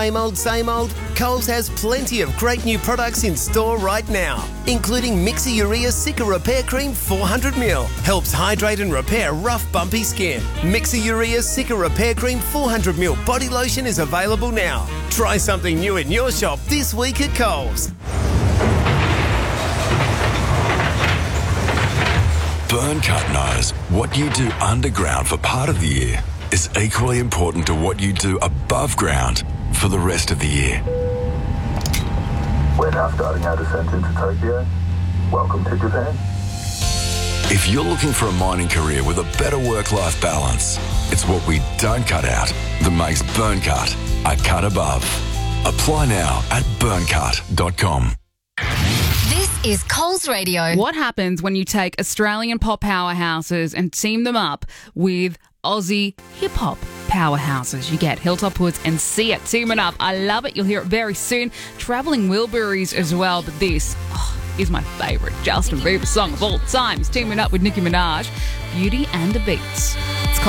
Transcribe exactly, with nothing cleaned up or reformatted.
Same old, same old? Coles has plenty of great new products in store right now, including Mixer Urea Cica Repair Cream four hundred milliliters. Helps hydrate and repair rough, bumpy skin. Mixer Urea Cica Repair Cream four hundred milliliters body lotion is available now. Try something new in your shop this week at Coles. Burncut knows what you do underground for part of the year is equally important to what you do above ground for the rest of the year. We're now starting our descent into Tokyo. Welcome to Japan. If you're looking for a mining career with a better work-life balance, it's what we don't cut out that makes Burncut a cut above. Apply now at burncut dot com. This is Coles Radio. What happens when you take Australian pop powerhouses and team them up with Aussie hip-hop powerhouses? You get Hilltop Hoods and Sia teaming up. I love it. You'll hear it very soon. Travelling Wilburys as well, but this oh, is my favourite Justin Bieber song of all time. He's teaming up with Nicki Minaj. Beauty and the Beats. It's called